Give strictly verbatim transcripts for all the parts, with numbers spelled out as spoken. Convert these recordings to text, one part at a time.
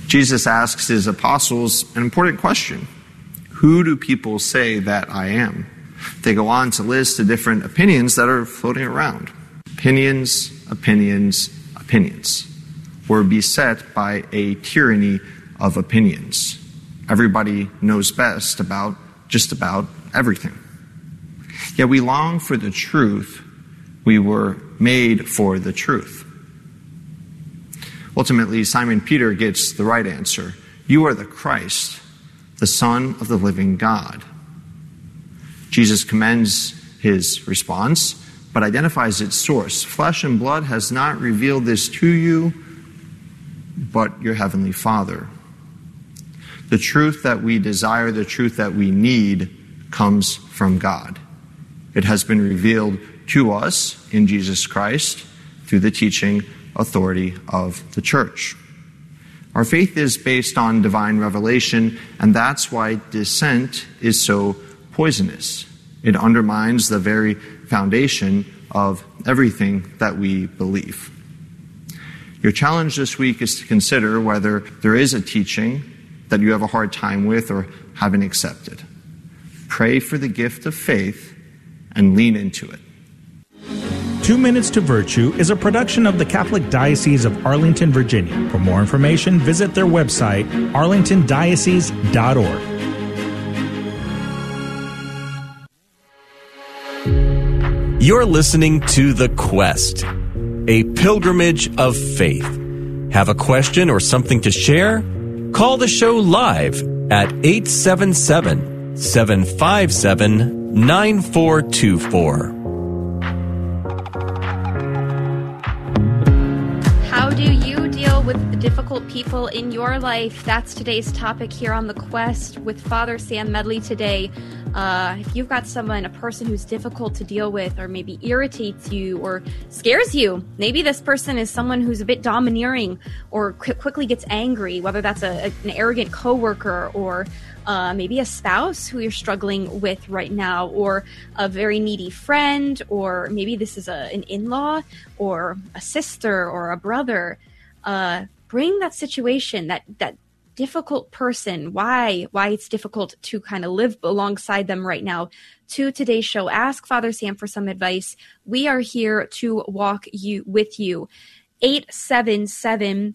Jesus asks his apostles an important question. Who do people say that I am? They go on to list the different opinions that are floating around. Opinions, opinions, opinions. We're beset by a tyranny of opinions. Everybody knows best about just about everything. Yet we long for the truth. We were made for the truth. Ultimately, Simon Peter gets the right answer. You are the Christ, the Son of the living God. Jesus commends his response, but identifies its source. Flesh and blood has not revealed this to you, but your heavenly Father. The truth that we desire, the truth that we need, comes from God. It has been revealed to us in Jesus Christ through the teaching authority of the church. Our faith is based on divine revelation, and that's why dissent is so poisonous. It undermines the very foundation of everything that we believe. Your challenge this week is to consider whether there is a teaching that you have a hard time with or haven't accepted. Pray for the gift of faith and lean into it. Two Minutes to Virtue is a production of the Catholic Diocese of Arlington, Virginia. For more information, visit their website, arlington diocese dot org. You're listening to The Quest, a pilgrimage of faith. Have a question or something to share? Call the show live at eight seven seven, seven five seven, nine four two four. How do you deal with difficult people in your life? That's today's topic here on The Quest with Father Sam Medley today. Uh, if you've got someone, a person who's difficult to deal with or maybe irritates you or scares you, maybe this person is someone who's a bit domineering or qu- quickly gets angry, whether that's a, a, an arrogant coworker or uh, maybe a spouse who you're struggling with right now, or a very needy friend, or maybe this is a, an in-law or a sister or a brother. Uh, bring that situation, that that difficult person, why why it's difficult to kind of live alongside them right now, to today's show. Ask Father Sam for some advice. We are here to walk you with you. eight seven seven,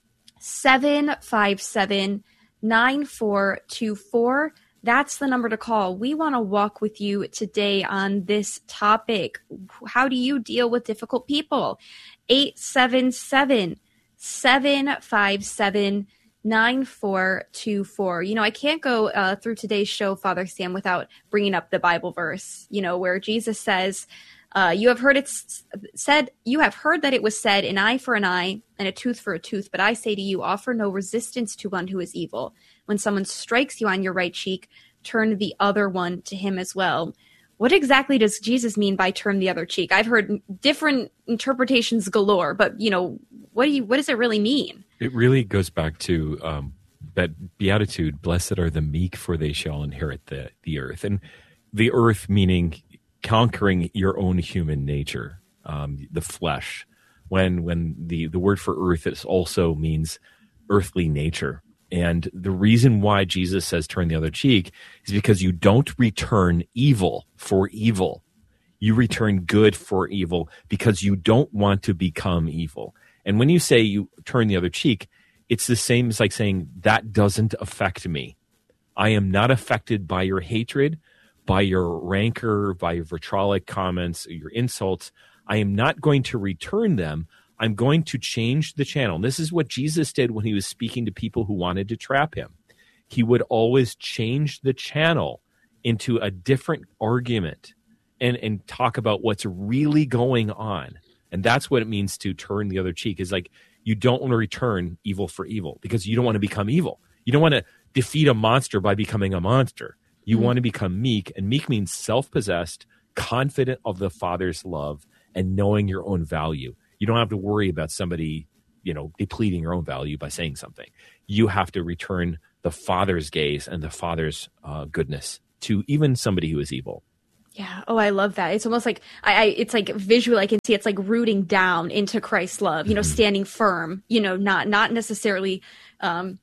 seven five seven, nine four two four. That's the number to call. We want to walk with you today on this topic. How do you deal with difficult people? eight seven seven, seven five seven, nine four two four. You know, I can't go uh, through today's show, Father Sam, without bringing up the Bible verse, you know, where Jesus says, uh, you have heard it said, you have heard that it was said, an eye for an eye and a tooth for a tooth. But I say to you, offer no resistance to one who is evil. When someone strikes you on your right cheek, turn the other one to him as well. What exactly does Jesus mean by turn the other cheek? I've heard different interpretations galore, but, you know, what do you, what does it really mean? It really goes back to um, that beatitude, blessed are the meek, for they shall inherit the, the earth. And the earth meaning conquering your own human nature, um, the flesh. When when the, the word for earth is also means earthly nature. And the reason why Jesus says turn the other cheek is because you don't return evil for evil. You return good for evil because you don't want to become evil. And when you say you turn the other cheek, it's the same as like saying that doesn't affect me. I am not affected by your hatred, by your rancor, by your vitriolic comments, your insults. I am not going to return them. I'm going to change the channel. And this is what Jesus did when he was speaking to people who wanted to trap him. He would always change the channel into a different argument and, and talk about what's really going on. And that's what it means to turn the other cheek, is like you don't want to return evil for evil because you don't want to become evil. You don't want to defeat a monster by becoming a monster. You mm-hmm. want to become meek, and meek means self-possessed, confident of the Father's love, and knowing your own value. You don't have to worry about somebody, you know, depleting your own value by saying something. You have to return the Father's gaze and the Father's uh, goodness to even somebody who is evil. Yeah. Oh, I love that. It's almost like I, I it's like visual. I can see it's like rooting down into Christ's love, you know, mm-hmm. standing firm, you know, not, not necessarily, um,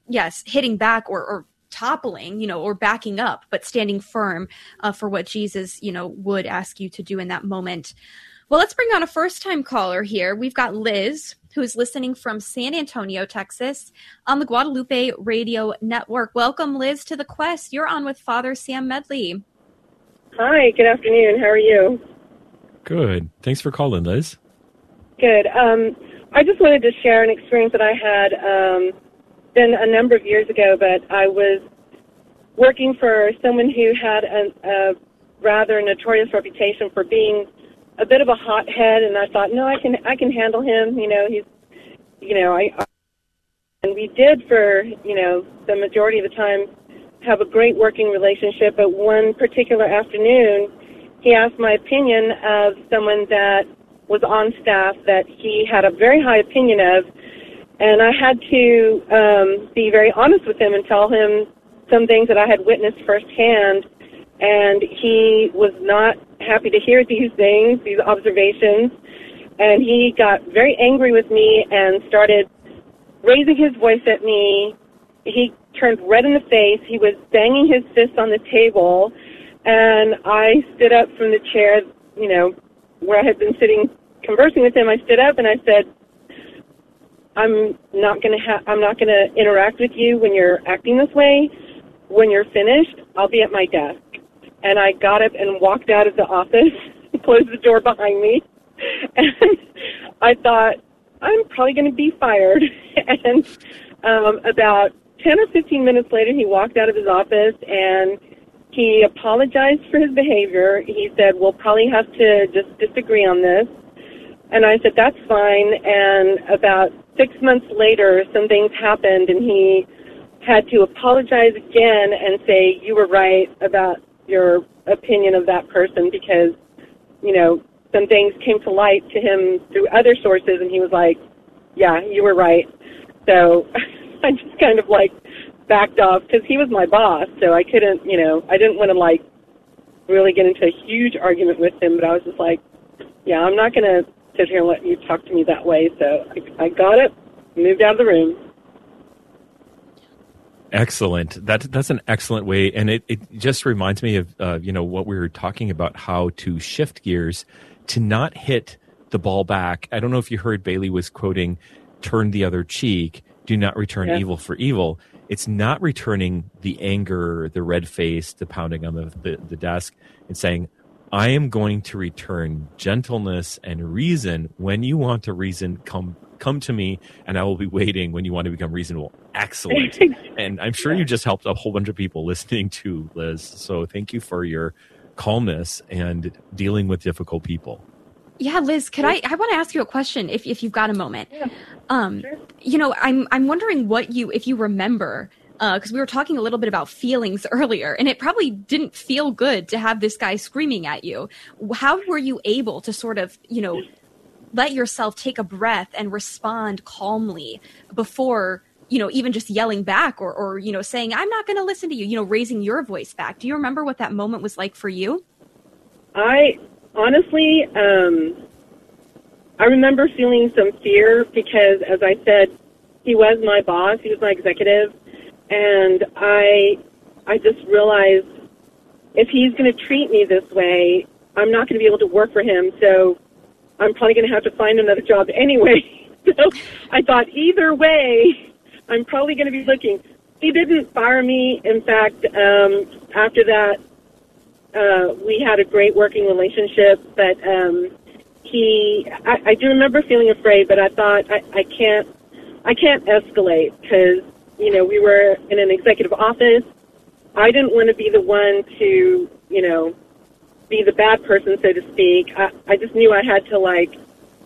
yes, hitting back or, or toppling, you know, or backing up, but standing firm uh, for what Jesus, you know, would ask you to do in that moment. Well, let's bring on a first-time caller here. We've got Liz, who is listening from San Antonio, Texas, on the Guadalupe Radio Network. Welcome, Liz, to The Quest. You're on with Father Sam Medley. Hi, good afternoon. How are you? Good. Thanks for calling, Liz. Good. Um, I just wanted to share an experience that I had um, been a number of years ago, but I was working for someone who had a, a rather notorious reputation for being a bit of a hothead, and I thought, no, I can I can handle him. You know, he's, you know, I, I and we did for, you know, the majority of the time have a great working relationship. But one particular afternoon, he asked my opinion of someone that was on staff that he had a very high opinion of, and I had to um, be very honest with him and tell him some things that I had witnessed firsthand. And he was not happy to hear these things, these observations, and he got very angry with me and started raising his voice at me. He turned red in the face. He was banging his fist on the table, and I stood up from the chair, you know, where I had been sitting conversing with him. I stood up and I said, I'm not going to ha- I'm not going to interact with you when you're acting this way. When you're finished, I'll be at my desk. And I got up and walked out of the office, closed the door behind me, and I thought, I'm probably going to be fired. And um, about ten or fifteen minutes later, he walked out of his office, and he apologized for his behavior. He said, we'll probably have to just disagree on this. And I said, that's fine. And about six months later, some things happened, and he had to apologize again and say, you were right about your opinion of that person, because, you know, some things came to light to him through other sources, and he was like, yeah, you were right. So I just kind of, like, backed off, because he was my boss, so I couldn't, you know, I didn't want to, like, really get into a huge argument with him, but I was just like, yeah, I'm not going to sit here and let you talk to me that way. So I, I got it, moved out of the room. Excellent. That that's an excellent way, and it, it just reminds me of uh, you know what we were talking about, how to shift gears to not hit the ball back. I don't know if you heard Bailey was quoting, "Turn the other cheek. Do not return yeah. evil for evil." It's not returning the anger, the red face, the pounding on the, the, the desk, and saying, "I am going to return gentleness and reason. When you want to reason, come come to me, and I will be waiting when you want to become reasonable." Excellent. And I'm sure you just helped a whole bunch of people listening to, Liz. So thank you for your calmness and dealing with difficult people. Yeah, Liz, could I, I want to ask you a question if, if you've got a moment. Yeah, um, sure. You know, I'm, I'm wondering what you, if you remember, because uh, we were talking a little bit about feelings earlier, and it probably didn't feel good to have this guy screaming at you. How were you able to sort of, you know, let yourself take a breath and respond calmly before, you know, even just yelling back or, or you know, saying, I'm not going to listen to you, you know, raising your voice back? Do you remember what that moment was like for you? I honestly, um, I remember feeling some fear because, as I said, he was my boss, he was my executive, and I, I just realized if he's going to treat me this way, I'm not going to be able to work for him, so I'm probably going to have to find another job anyway. So I thought, either way, I'm probably going to be looking. He didn't fire me. In fact, um, after that, uh, we had a great working relationship. But um, he, I, I do remember feeling afraid. But I thought, I, I can't, I can't escalate because you know we were in an executive office. I didn't want to be the one to, you know, be the bad person, so to speak. I, I just knew I had to like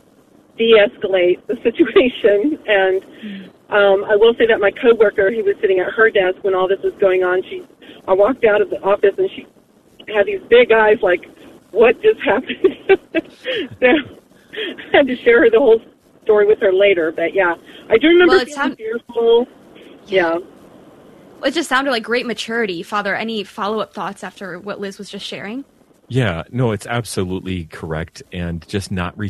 de-escalate the situation. And um, I will say that my coworker, who was sitting at her desk when all this was going on, she, I walked out of the office and she had these big eyes like, what just happened? So I had to share her the whole story with her later. But yeah, I do remember well, feeling sound- fearful. Yeah. It just sounded like great maturity. Father, any follow-up thoughts after what Liz was just sharing? Yeah, no, it's absolutely correct. And just not